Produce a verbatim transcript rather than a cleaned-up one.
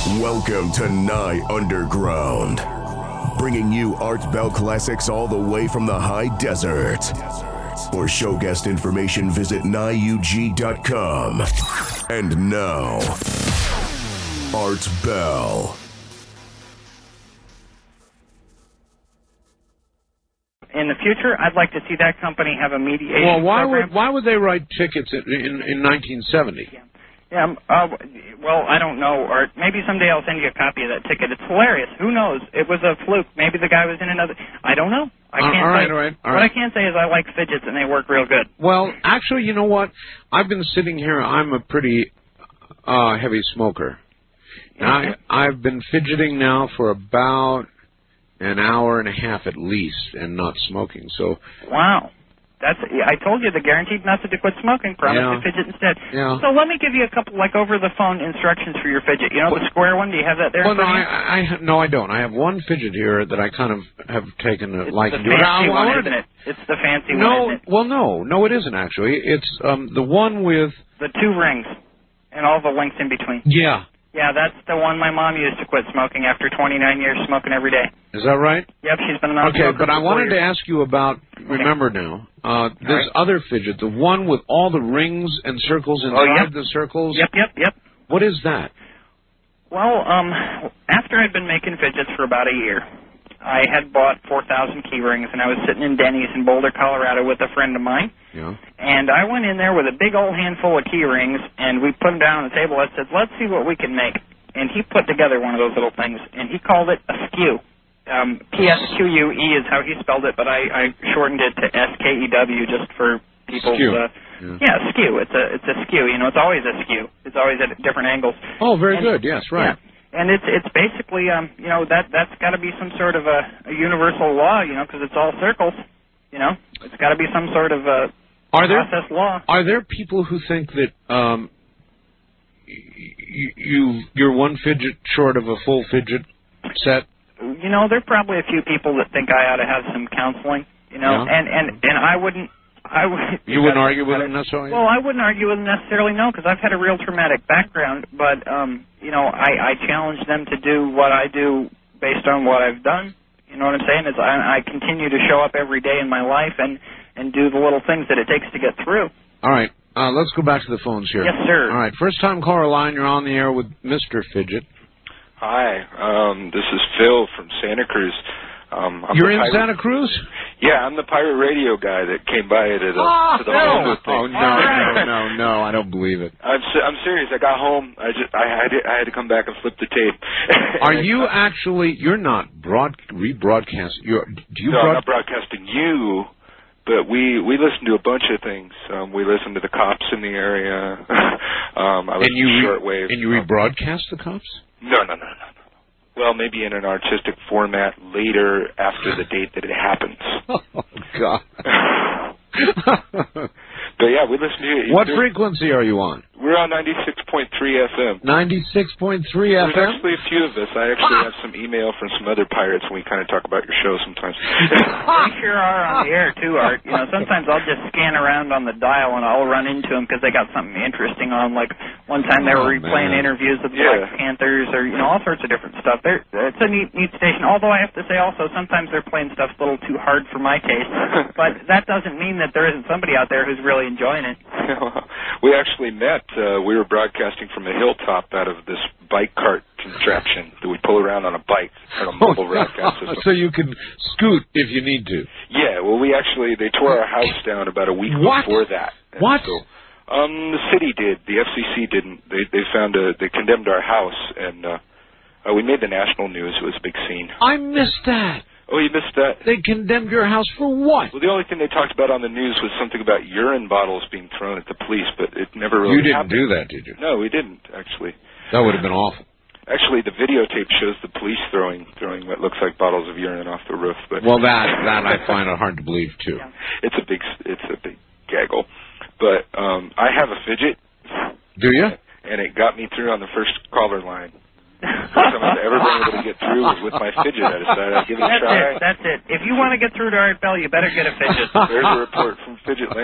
Welcome to Nye Underground, bringing you Art Bell classics all the way from the high desert. For show guest information, visit nye u g dot com. And now, Art Bell. In the future, I'd like to see that company have a mediation Well, why program. would why would they write tickets in in, in nineteen seventy? Yeah. Yeah, um, uh, well, I don't know, or maybe someday I'll send you a copy of that ticket. It's hilarious. Who knows? It was a fluke. Maybe the guy was in another... I don't know. I can't all right, say. all right, all what right. I can say is I like fidgets, and they work real good. Well, actually, you know what? I've been sitting here. I'm a pretty uh, heavy smoker. And I, I've been fidgeting now for about an hour and a half at least and not smoking. So Wow. That's, I told you, the guaranteed method to quit smoking. Promise Yeah. to fidget instead. Yeah. So let me give you a couple, like, over-the-phone instructions for your fidget. You know the square one? Do you have that there? Well, in no, front of I, you? I, no, I don't. I have one fidget here that I kind of have taken a It's liking the to. fancy I- I one, wanted- isn't it? It's the fancy No, one, isn't it? well, no, no, it isn't actually. It's um, the one with. The two rings and all the links in between. Yeah. Yeah, that's the one my mom used to quit smoking after twenty-nine years smoking every day. Is that right? Yep, she's been a non-smoker. Okay, but I for four wanted to years. ask you about. Remember now, uh, this right. other fidget, the one with all the rings and circles inside Oh, yep. the circles. Yep, yep, yep. What is that? Well, um, after I'd been making fidgets for about a year, I had bought four thousand key rings, and I was sitting in Denny's in Boulder, Colorado with a friend of mine. Yeah. And I went in there with a big old handful of key rings, and we put them down on the table. I said, let's see what we can make. And he put together one of those little things, and he called it a skew. Um, P S Q U E is how he spelled it, but I, I shortened it to S K E W just for people's... Skew. Uh, Yeah. yeah, skew. It's a it's a skew. You know, it's always a skew. It's always at different angles. Oh, very And- good. Yes, right. Yeah. And it's it's basically um you know that that's got to be some sort of a, a universal law, you know, because it's all circles. You know, it's got to be some sort of a Are there process law. are there people who think that um, you, you you're one fidget short of a full fidget set? You know, there are probably a few people that think I ought to have some counseling. You know, Yeah. and and and I wouldn't. I would. You wouldn't argue with them necessarily? Well, I wouldn't argue with them necessarily, no, because I've had a real traumatic background. But um, you know, I, I challenge them to do what I do based on what I've done. You know what I'm saying? Is I, I continue to show up every day in my life and and do the little things that it takes to get through. All right. Uh, let's go back to the phones here. Yes, sir. All right. First time caller line, you're on the air with Mister Fidget. Hi, um, this is Phil from Santa Cruz. Um, I'm You're the in pirate, Santa Cruz? Yeah, I'm the pirate radio guy that came by to the, Oh, to the no. home with Oh, me. no, no, no, no. I don't believe it. I'm se- I'm serious. I got home. I just I had to, I had to come back and flip the tape. Are And you I, actually, you're not broad, rebroadcast, you're, do you no, I'm broad, not broadcasting you, but we we listen to a bunch of things. Um, we listen to the cops in the area. um, I listen and you, to re- shortwave. and you rebroadcast the cops? No, no, no, no, no. Well, maybe in an artistic format later after the date that it happens. Oh, God. But yeah, we listen to you. What There- frequency are you on? We're on ninety-six point three F M. ninety-six point three F There's M? actually a few of us. I actually have some email from some other pirates, and we kind of talk about your show sometimes. They sure are on the air, too, Art. You know, sometimes I'll just scan around on the dial, and I'll run into them because they got something interesting on. Like, one time they were Oh, replaying man. interviews of the Yeah. Black Panthers or, you know, all sorts of different stuff. They're, it's a neat, neat station. Although I have to say also, sometimes they're playing stuff a little too hard for my taste. But that doesn't mean that there isn't somebody out there who's really enjoying it. We actually met. Uh, we were broadcasting from a hilltop out of this bike cart contraption that we pull around on a bike on a mobile broadcast system. So you can scoot if you need to. Yeah, well, we actually, they tore our house down about a week What? before that. And What? So, um, the city did. The F C C didn't. They they found a, they condemned our house, and uh, uh, we made the national news. It was a big scene. I missed that. Oh, you missed that? They condemned your house for what? Well, the only thing they talked about on the news was something about urine bottles being thrown at the police, but it never really You didn't happened. do that, did you? No, we didn't, actually. That would have been awful. Actually, the videotape shows the police throwing throwing what looks like bottles of urine off the roof. But Well, that that I find it hard to believe, too. it's a big it's a big gaggle. But um, I have a fidget, Do you? and it got me through on the first caller line. First time I've ever been able to get through was with my fidget. I decided I'd give it a That's try. it. That's it. If you want to get through to Art Bell, you better get a fidget. There's a report from Fidget Land.